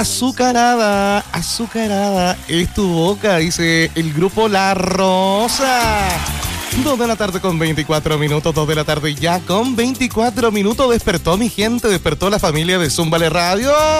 Azucarada, azucarada es tu boca, dice el grupo La Rosa. 2 de la tarde con 24 minutos, 2 de la tarde ya con 24 minutos. Despertó mi gente, despertó la familia de Zúmbale Radio.